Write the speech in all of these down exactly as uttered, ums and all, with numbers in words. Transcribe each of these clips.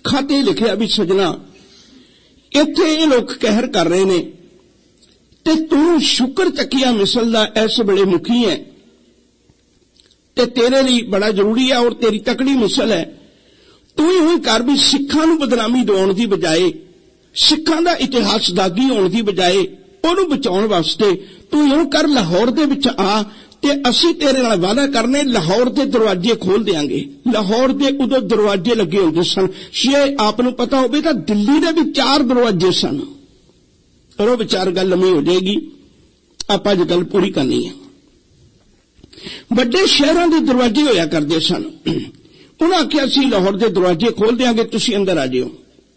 खाते लिखिया भी सजना इत्थे ये लोग कहर कर रहे ने ते तू शुक्र चकिया मिसल दा इस वेले मुखी है ते तेरे लिए बड़ा जरूरी है और तेरी तकड़ी मिसल है। तू ही हुई कर भी सिखां नूं बदनामी दिवाउण दी बजाए सिखां दा इतिहास दागी होण दी बजाए उहनूं बचाउण वास्ते तू इउं कर लाहौर दे विच आ ते असीं तेरे नाल वादा करने लाहौर दे दरवाजे खोल देंगे। लाहौर दे उदों दरवाजे लगे होंदे सन। जे आपनूं पता होवे तां दिल्ली दे भी चार दरवाजे सन। करो विचार, गल लम्मी हो जाएगी, आपां अज गल पूरी करनी है। वड्डे शहरां दे दरवाजे होया करदे सन। उन्हां आख्या असीं लाहौर दे दरवाजे खोल देंगे, तुसीं अंदर आ जाओ।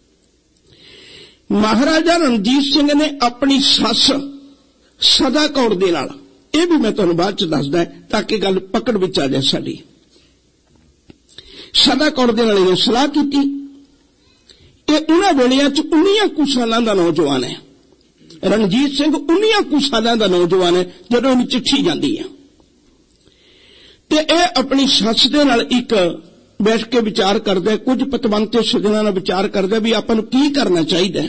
महाराजा रणजीत सिंह ने अपनी सस सदा कौर दे नाल, यह भी मैं तुहानूं बाद च दसदा ताकि गल पकड़ विच आ जाए साडी, सदा कौर दे नाल इहने सलाह कीती। यह उन्हां वेलियां च उन्नियां कुछ सालां दा नौजवान है। रणजीत सिंह उन्नियां कुछ सालां दा नौजवान है जदों इहनूं चिट्ठी जांदी है ते यह अपनी सस दे नाल एक बैठ के विचार करदा है, कुछ पतवंते सज्जणां नाल विचार करदा भी आपां नूं की करना चाहिए।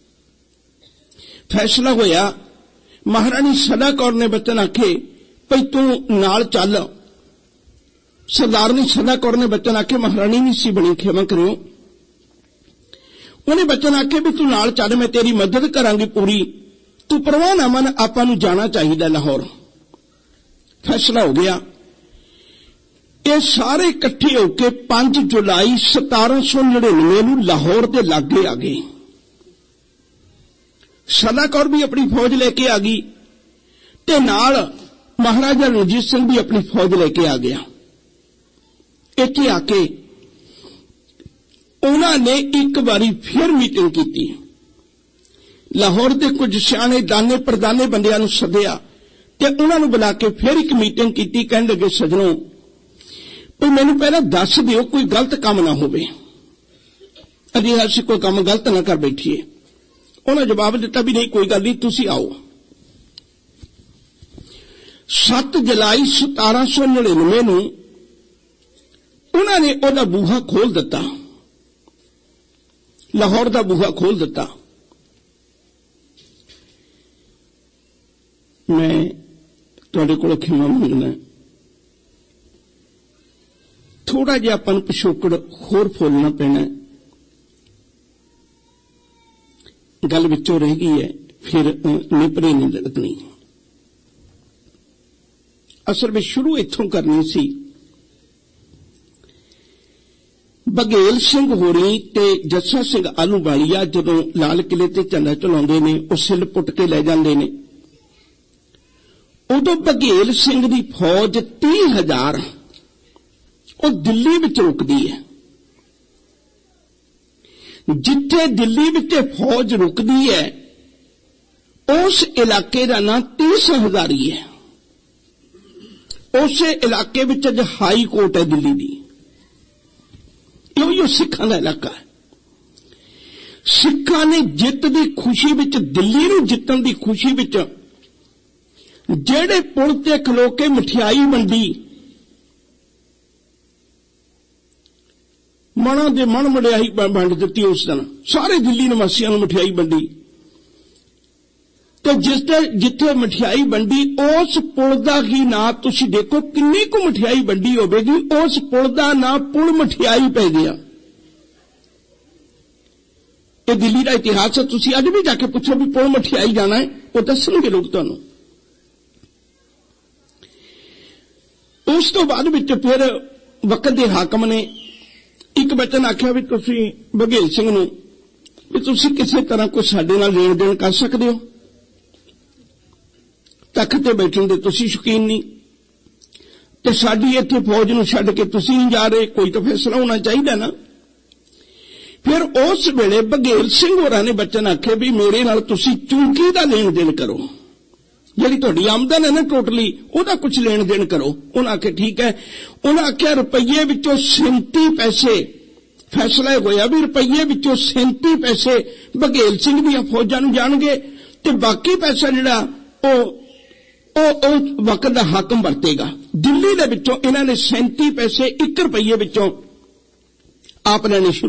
फैसला होया, महाराणी सदा कौर ने बच्चन आखे भई तू नाल चल। सरदारनी सदा कौर ने बच्चन आखे, महाराणी नहीं सी बनी, खेमा करियो, उन्हें बच्चन आखे भी तू नाल चल, मैं तेरी मदद करांगी पूरी, तू परवाह ना मन, आपां नूं जाना चाहिए लाहौर। फैसला हो गया। ये सारे इकट्ठे होकर पांच जुलाई सतारह सौ नड़िनवे नूं लाहौर के लागे आ गए। सदा कौर भी अपनी फौज लेके आ गई ते नाल महाराजा रणजीत सिंह भी अपनी फौज लेके आ गया। इत्थे आके उन्होंने एक बारी फिर मीटिंग की। लाहौर के कुछ सियाणे दाने प्रदाने बंदियां नूं सद्दिया ते उन्होंने बुला के फिर एक मीटिंग की। कहण लगे, सजनों तो मैनू पहले दस दिओ कोई गलत काम ना होवे, अजे असीं कोई काम गलत ना कर बैठीए। उन्हें जवाब दिता भी नहीं, कोई गल नहीं, तुसीं आओ। सत्त जुलाई सतारह सौ नड़िनवे नूं उन्होंने ओहदा बूहा खोल दिता, लाहौर का बूहा खोल दिता। मैं तुहाडे कोलों खिमा मंगना, थोड़ा जिहा आपां नूं पिछोकड़ होर फुलना पैना, गल विचों रह गई है, फिर निपरे नहीं लगनी। असल में शुरू इत्थों करनी सी। बघेल सिंह होरी ते जस्सा सिंह आलूवालिया जदों लाल किले ते झंडा चलाउंदे ने, उह सिल पुट के लै जांदे ने, उदों बघेल सिंह दी फौज तीह हजार ਉਹ ਦਿੱਲੀ ਵਿੱਚ ਰੁਕਦੀ ਹੈ। ਜਿੱਥੇ ਦਿੱਲੀ ਵਿੱਚ ਫੌਜ ਰੁਕਦੀ ਹੈ ਉਸ ਇਲਾਕੇ ਦਾ ਨਾਂ तीस हजारी है। ਉਸੇ ਇਲਾਕੇ ਵਿੱਚ ਅੱਜ ਹਾਈ ਕੋਰਟ ਹੈ ਦਿੱਲੀ ਦੀ। ਇਹੋ ਸਿੱਖਾਂ ਦਾ ਇਲਾਕਾ ਹੈ। ਸਿੱਖਾਂ ਨੇ ਜਿੱਤ ਦੀ ਖੁਸ਼ੀ ਵਿੱਚ, ਦਿੱਲੀ ਨੂੰ ਜਿੱਤਣ ਦੀ ਖੁਸ਼ੀ ਵਿੱਚ ਜਿਹੜੇ ਪੁਲ ਤੇ ਖਲੋ ਕੇ ਮਠਿਆਈ ਵੰਡੀ, मना दे मन मठियाई वंड दी, उस दिन सारे दिल्ली निवासियों को मठियाई वंडी। तो जिस जिथे मठियाई वंडी उस पुल का ही ना तुसी देखो किन्नी को मठियाई वंडी होगी, उस पुल का ना पुल मठियाई पै गया। ये दिल्ली का इतिहास है। तुसी अज भी जाके पूछो भी पुल मठियाई जाना है, वो दसणगे लोग तुहानूं। उस तो बाद विच फिर वक्त के हाकम ने एक वचन आख्या भी तुसी बघेल सिंह नूं भी तुसी किसी तरह कोई साडे नाल लेन देन कर सकदे हो, तख्त ते बैठण दे तुसी शौकीन नहीं ते साडी इत्थे फौज नूं छड्ड के तुसी नहीं जा रहे, कोई तो फैसला होना चाहिए ना। फिर उस वेले बघेल सिंह होरां ने वचन आखे भी मेरे नाल तुसी चूकी दा लेन देन करो, जिहड़ी तुहाडी आमदन है ना टोटली ओहदा कुछ लेन देन करो। उन्हां आखे ठीक है। उन्हां आख्या रुपये विचों सैंती पैसे, फैसला होया भी रुपये विचों सैंती पैसे बघेल सिंह दी फौजां नूं जाणगे ते बाकी पैसा जिहड़ा ओ ओ वक्त दा हाकम वरतेगा। दिल्ली दे विचों इन्हां ने सैंती पैसे एक रुपये विचों आप लेने शुरू